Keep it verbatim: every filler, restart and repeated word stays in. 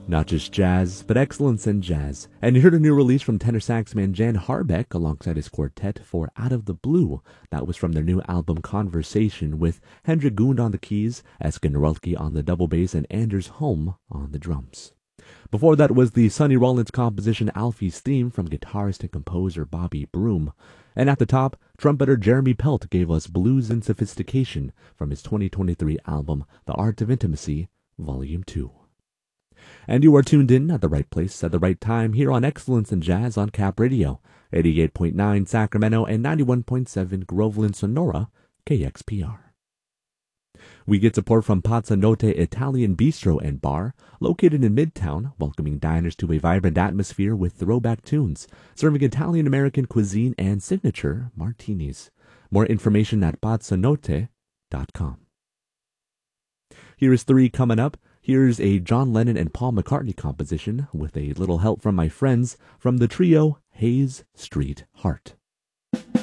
Not just jazz, but excellence in jazz. And you heard a new release from tenor saxman Jan Harbeck alongside his quartet for Out of the Blue. That was from their new album Conversation, with Hendrik Gund on the keys, Esken Norelke on the double bass, and Anders Holm on the drums. Before that was the Sonny Rollins composition Alfie's Theme from guitarist and composer Bobby Broom. And at the top, trumpeter Jeremy Pelt gave us Blues and Sophistication from his twenty twenty-three album The Art of Intimacy, Volume two. And you are tuned in at the right place at the right time here on Excellence in Jazz on Cap Radio, eighty-eight point nine Sacramento and ninety-one point seven Groveland, Sonora, K X P R. We get support from Pazzanotte Italian Bistro and Bar, located in Midtown, welcoming diners to a vibrant atmosphere with throwback tunes, serving Italian-American cuisine and signature martinis. More information at pazzanotte dot com. Here is three coming up. Here's a John Lennon and Paul McCartney composition with a little help from my friends from the trio Hayes Street Heart.